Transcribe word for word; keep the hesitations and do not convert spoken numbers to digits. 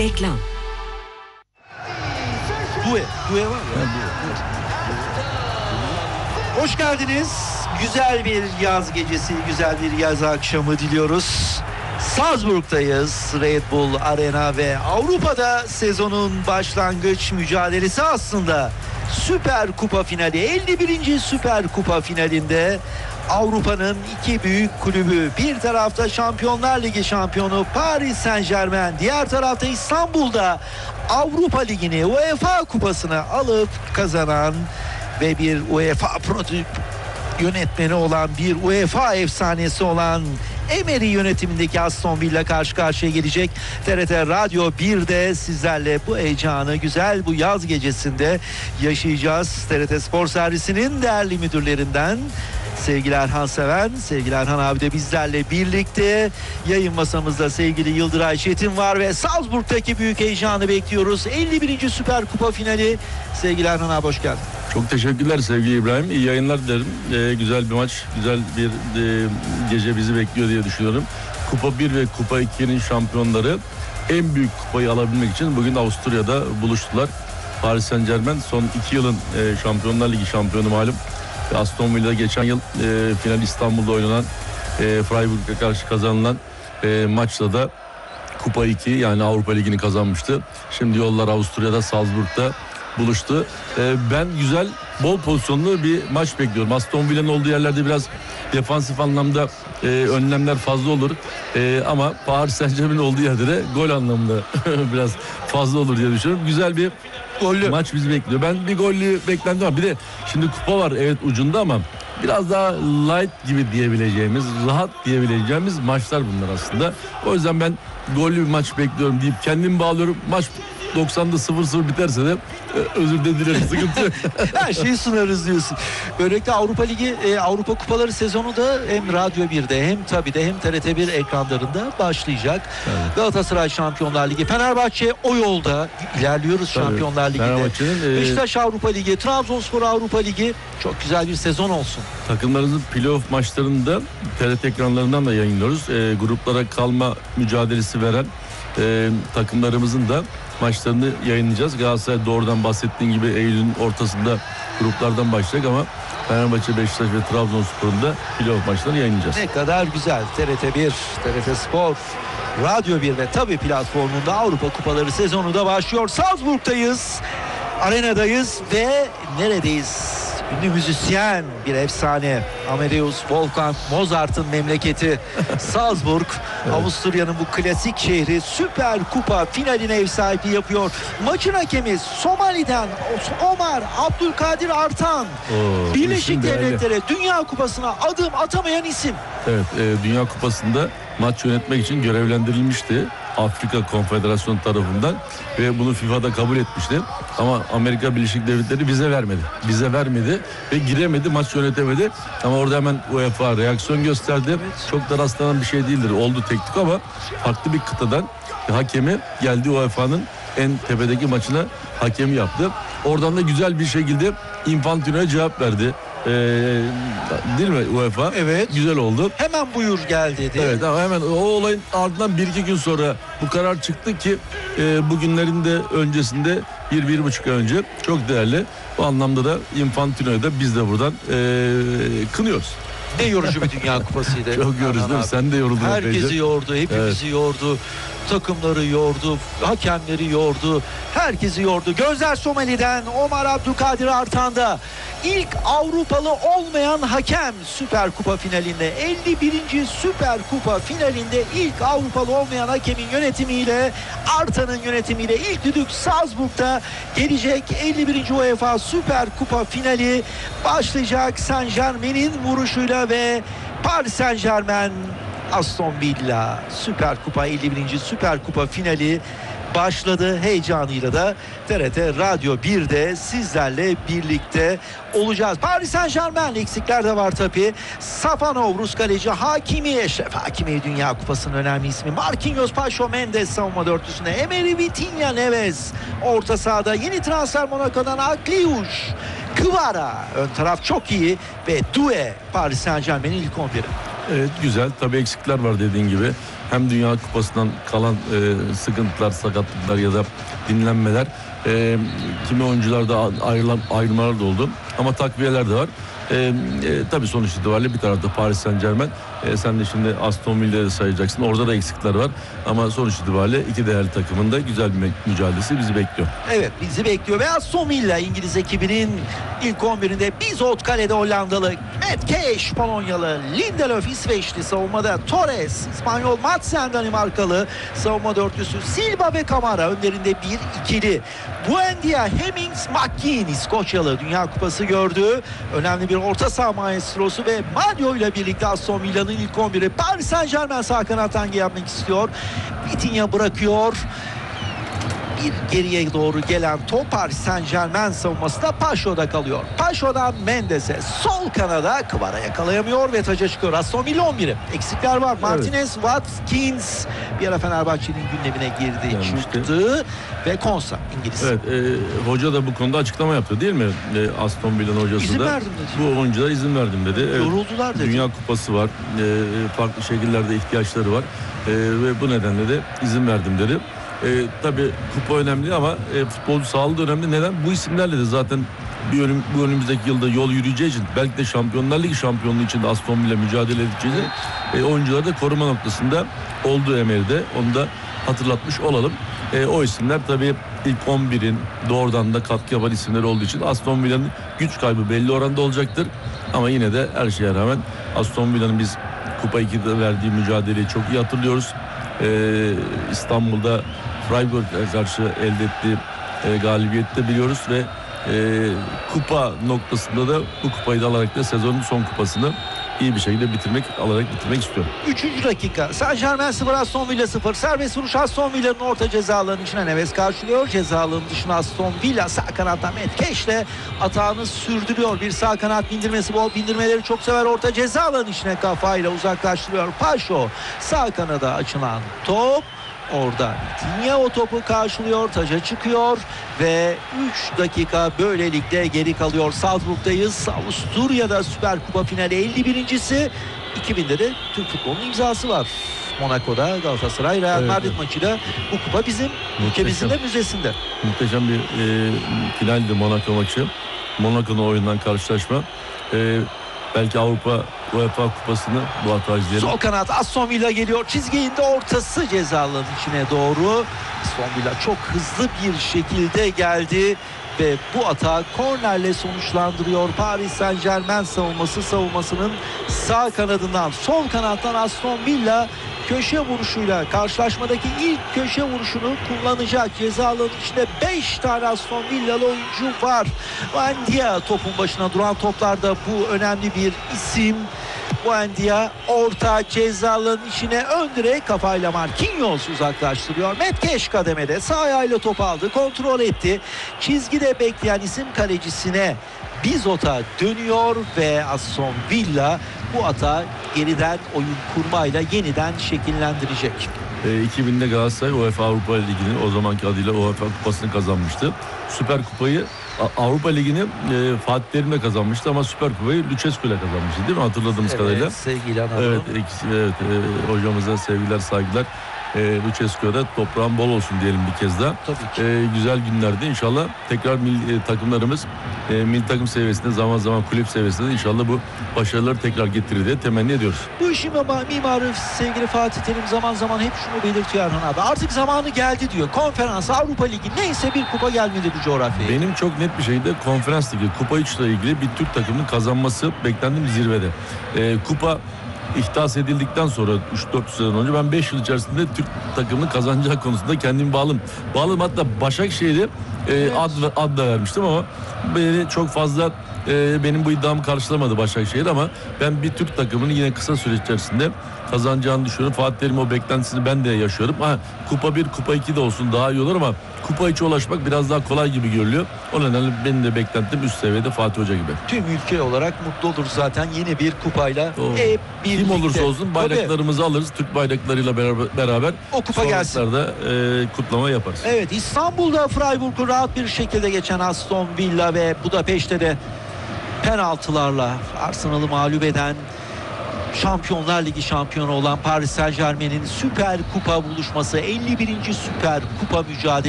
Reklam. Due, Due var ya. Hoş geldiniz. Güzel bir yaz gecesi, güzel bir yaz akşamı diliyoruz. Salzburg'dayız. Red Bull Arena ve Avrupa'da sezonun başlangıç mücadelesi aslında. Süper Kupa finali, elli birinci Süper Kupa finalinde Avrupa'nın iki büyük kulübü, bir tarafta Şampiyonlar Ligi şampiyonu Paris Saint-Germain, diğer tarafta İstanbul'da Avrupa Ligi'ni, UEFA Kupası'nı alıp kazanan ve bir UEFA prototip yönetmeni olan, bir UEFA efsanesi olan Emery yönetimindeki Aston Villa karşı karşıya gelecek. T R T Radyo bir'de sizlerle bu heyecanı güzel bu yaz gecesinde yaşayacağız. T R T Spor Servisi'nin değerli müdürlerinden sevgili Erhan Seven, sevgili Erhan abi de bizlerle birlikte. Yayın masamızda sevgili Yıldıray Çetin var ve Salzburg'daki büyük heyecanı bekliyoruz. elli birinci Süper Kupa finali. Sevgili Erhan abi hoş geldin. Çok teşekkürler sevgili İbrahim. İyi yayınlar dilerim. Ee, güzel bir maç, güzel bir e, gece bizi bekliyor diye düşünüyorum. Kupa bir ve Kupa iki'nin şampiyonları en büyük kupayı alabilmek için bugün Avusturya'da buluştular. Paris Saint-Germain son iki yılın e, Şampiyonlar Ligi şampiyonu malum. Aston Villa geçen yıl e, final İstanbul'da oynanan e, Freiburg'a karşı kazanılan e, maçla da Kupa iki yani Avrupa Ligi'ni kazanmıştı. Şimdi yollar Avusturya'da, Salzburg'da buluştu. Ee, ben güzel, bol pozisyonlu bir maç bekliyorum. Aston Villa'nın olduğu yerlerde biraz defansif anlamda e, önlemler fazla olur. E, ama Paris Saint-Germain'in olduğu yerde de gol anlamında biraz fazla olur diye düşünüyorum. Güzel bir gollü maç bizi bekliyor. Ben bir gollü beklentim var. Bir de şimdi kupa var evet ucunda ama biraz daha light gibi diyebileceğimiz, rahat diyebileceğimiz maçlar bunlar aslında. O yüzden ben gollü bir maç bekliyorum deyip kendimi bağlıyorum. Maç doksanda sıfır sıfır biterse de özür de dilerim, sıkıntı yok. Her şeyi sunarız diyorsun. Böylelikle Avrupa Ligi, e, Avrupa Kupaları sezonu da hem Radyo bir'de hem tabii de hem T R T bir ekranlarında başlayacak. Evet. Galatasaray Şampiyonlar Ligi, Fenerbahçe o yolda ilerliyoruz tabii, Şampiyonlar Ligi'nde. E... Beşiktaş Avrupa Ligi, Trabzonspor Avrupa Ligi, çok güzel bir sezon olsun. Takımlarımızın playoff maçlarını da T R T ekranlarından da yayınlıyoruz. E, gruplara kalma mücadelesi veren e, takımlarımızın da maçlarını yayınlayacağız. Galatasaray doğrudan bahsettiğin gibi Eylül'ün ortasında gruplardan başlayacak ama Fenerbahçe, Beşiktaş ve Trabzonspor'un da playoff maçlarını yayınlayacağız. Ne kadar güzel. T R T bir, T R T Spor, Radyo bir ve tabii platformunda Avrupa Kupaları sezonu da başlıyor. Salzburg'dayız, arenadayız ve neredeyiz? Ünlü müzisyen, bir efsane, Amadeus Wolfgang Mozart'ın memleketi Salzburg. Evet. Avusturya'nın bu klasik şehri Süper Kupa finaline ev sahipliği yapıyor. Maçın hakemi Somali'den Omar Abdülkadir Artan. Oo, Birleşik Devletler'e Dünya Kupası'na adım atamayan isim. Evet, e, Dünya Kupası'nda maç yönetmek için görevlendirilmişti Afrika Konfederasyonu tarafından ve bunu FIFA'da kabul etmişti. Ama Amerika Birleşik Devletleri bize vermedi. Bize vermedi ve giremedi, maç yönetemedi. Ama orada hemen UEFA reaksiyon gösterdi. Evet. Çok da rastlanan bir şey değildir. Oldu teknik ama farklı bir kıtadan hakemi geldi, UEFA'nın en tepedeki maçına hakemi yaptı. Oradan da güzel bir şekilde Infantino'ya cevap verdi. Ee, değil mi UEFA? Evet. Güzel oldu. Hemen buyur gel dedi. Evet ama hemen o olayın ardından bir iki gün sonra bu karar çıktı ki e, bugünlerin de öncesinde bir, bir buçuk ay önce çok değerli. Bu anlamda da Infantino'yu da biz de buradan e, kınıyoruz. Ne yorucu bir Dünya Kupasıydı. Çok yorucu değil mi? Sen de yoruldun. Herkesi epeyce. yordu, hepimizi evet. yordu. Takımları yordu, hakemleri yordu, herkesi yordu. Gözler Somali'den Omar Abdülkadir Artan'da. İlk Avrupalı olmayan hakem Süper Kupa finalinde. elli birinci Süper Kupa finalinde ilk Avrupalı olmayan hakemin yönetimiyle, Artan'ın yönetimiyle ilk düdük Salzburg'da gelecek. elli birinci UEFA Süper Kupa finali başlayacak. Saint-Germain'in vuruşuyla ve Paris Saint-Germain Aston Villa Süper Kupa elli birinci Süper Kupa finali başladı. Heyecanıyla da T R T Radyo bir'de sizlerle birlikte olacağız. Paris Saint-Germain eksikler de var tabii. Safanov, Rus kaleci Hakimi, Eşref Hakimi Dünya Kupası'nın önemli ismi. Marquinhos, Paşo Mendes savunma dörtlüsünde. Emery, Vitinha, Neves orta sahada. Yeni transfer Monaco'dan Akliuş, Kvara ön taraf çok iyi ve Due Paris Saint-Germain'in ilk on biri. Evet, güzel. Tabii eksikler var dediğin gibi. Hem Dünya Kupası'ndan kalan e, sıkıntılar, sakatlıklar ya da dinlenmeler. E, kimi oyuncularda ayrılan, ayrılmalar da oldu. Ama takviyeler de var. E, e, tabii sonuç itibariyle bir tarafta Paris Saint-Germain. E, sen de şimdi Aston Villa'yı sayacaksın. Orada da eksikler var. Ama sonuç itibariyle iki değerli takımın da güzel bir mücadelesi bizi bekliyor. Evet, bizi bekliyor ve Aston Villa İngiliz ekibinin ilk on birinde Bizot kalede Hollandalı, Matt Cash Polonyalı, Lindelöf İsveçli, savunmada Torres İspanyol, Madsen Danimarkalı, savunma dörtlüsü Silva ve Kamara, önlerinde bir ikili. Buendia, Hemmings, McKean İskoçyalı, Dünya Kupası gördü. Önemli bir orta saha maestrosu ve Mario ile birlikte Aston Villa'nın ilk on biri. Paris Saint-Germain sağ kanattan yapmak istiyor. Vitinha bırakıyor. Bir geriye doğru gelen top Paris Saint-Germain savunmasında Paşo'da kalıyor. Paşo'dan Mendes'e, sol kanada Kvara yakalayamıyor ve taca çıkıyor. Aston Villa on biri. Eksikler var. Martinez, evet. Watkins bir ara Fenerbahçe'nin gündemine girdi, yani çıktı işte. Ve Konsa İngiliz. Evet, e, hoca da bu konuda açıklama yaptı değil mi? E, Aston Villa'nın hocası izin da. verdim dedi. Bu oyunculara izin verdim dedi. Evet, yoruldular dedi. Dünya Kupası var. E, farklı şekillerde ihtiyaçları var. E, ve bu nedenle de izin verdim dedi. E, tabii kupa önemli ama e, futbolcu sağlığı da önemli. Neden? Bu isimlerle de zaten bir önüm, bu önümüzdeki yılda yol yürüyeceği için, belki de Şampiyonlar Ligi şampiyonluğu için de Aston Villa mücadele edeceğiz. E, oyuncuları da koruma noktasında olduğu emeğinde onu da hatırlatmış olalım. E, o isimler tabii ilk on birin doğrudan da katkı yapan isimler olduğu için Aston Villa'nın güç kaybı belli oranda olacaktır. Ama yine de her şeye rağmen Aston Villa'nın biz Kupa ikide verdiği mücadeleyi çok iyi hatırlıyoruz. Ee, İstanbul'da Freiburg'a karşı elde ettiği e, galibiyeti de biliyoruz ve e, kupa noktasında da bu kupayı da alarak da sezonun son kupasını iyi bir şekilde bitirmek, alarak bitirmek istiyorum. Üçüncü dakika. Saint-Germain sıfır, Aston Villa sıfır. Serbest vuruş Aston Villa'nın orta ceza alanının içine Neves karşılıyor. Ceza alanının dışına Aston Villa sağ kanattan Matt Cash'le atağını sürdürüyor. Bir sağ kanat bindirmesi, bol bindirmeleri çok sever. Orta ceza alanının içine kafayla uzaklaştırıyor. Paşo sağ kanada açılan top. Orada Vitinha o topu karşılıyor, taca çıkıyor ve üç dakika böylelikle geri kalıyor. Salzburg'dayız. Avusturya'da Süper Kupa finali elli birincisi. iki binde de Türk futbolunun imzası var. Monaco'da Galatasaray Real Madrid evet, maçıyla bu kupa bizim ülkemizin de müzesinde. Muhteşem bir e, finaldi Monaco maçı. Monaco'nun oyundan karşılaşma. E, belki Avrupa UEFA Kupası'nı bu hata izleyelim. Sol kanat Aston Villa geliyor. Çizginde ortası ceza alanının içine doğru. Aston Villa çok hızlı bir şekilde geldi ve bu atağı kornerle sonuçlandırıyor. Paris Saint-Germain savunması savunmasının sağ kanadından, sol kanattan Aston Villa köşe vuruşuyla karşılaşmadaki ilk köşe vuruşunu kullanacak. Ceza alanının içinde beş tane Aston Villalı oyuncu var. Buendia topun başına duran toplarda bu önemli bir isim. Buendia orta ceza alanının içine ön direk kafayla Marquinhos uzaklaştırıyor. Matt Cash kademede sağ ayağıyla top aldı, kontrol etti. Çizgide bekleyen isim kalecisine Bizot'a dönüyor ve Aston Villa bu atağı geriden oyun kurmayla yeniden şekillendirecek. E, iki binde Galatasaray UEFA Avrupa Ligi'nin o zamanki adıyla UEFA Kupası'nı kazanmıştı. Süper Kupayı Avrupa Ligi'ni e, Fatih Terim'le kazanmıştı ama Süper Kupayı Lucescu'yla kazanmıştı değil mi? Hatırladığımız evet, kadarıyla. Sevgiler evet, evet e, hocamıza sevgiler, saygılar. E, Lucescu'da toprağın bol olsun diyelim bir kez daha. Tabii ki. E, güzel günlerde inşallah tekrar milli, e, takımlarımız e, milli takım seviyesinde, zaman zaman kulüp seviyesinde inşallah bu başarıları tekrar getirir diye temenni ediyoruz. Bu işin mimarı sevgili Fatih Terim zaman zaman hep şunu belirtiyor Erhan abi. Artık zamanı geldi diyor. Konferans, Avrupa Ligi neyse bir kupa gelmedi bu coğrafyaya. Benim çok net bir şekilde Konferans Ligi, Kupa üç ile ilgili bir Türk takımının kazanması beklendiğim zirvede. E, kupa ihdas edildikten sonra üç dört sezon önce ben beş yıl içerisinde Türk takımının kazanacağı konusunda kendimi bağlım. Bağlım hatta Başakşehir'e e, evet. ad, ad da vermiştim ama beni çok fazla e, benim bu iddiamı karşılamadı Başakşehir ama ben bir Türk takımının yine kısa süre içerisinde kazanacağını düşünüyorum. Fatih Terim o beklentisini ben de yaşıyorum. Ha, kupa bir, kupa iki de olsun daha iyi olur ama kupa üçe ulaşmak biraz daha kolay gibi görülüyor. O nedenle benim de beklentim üst seviyede Fatih Hoca gibi. Tüm ülke olarak mutlu olur zaten yeni bir kupayla. O, hep birlikte. Kim olursa olsun bayraklarımızı Tabii. alırız. Türk bayraklarıyla beraber, beraber o kupa gelsin. Da, e, kutlama yaparız. Evet, İstanbul'da Freiburg'u rahat bir şekilde geçen Aston Villa ve Budapeşte de penaltılarla Arsenal'ı mağlup eden Şampiyonlar Ligi şampiyonu olan Paris Saint-Germain'in Süper Kupa buluşması, elli birinci Süper Kupa mücadelesi.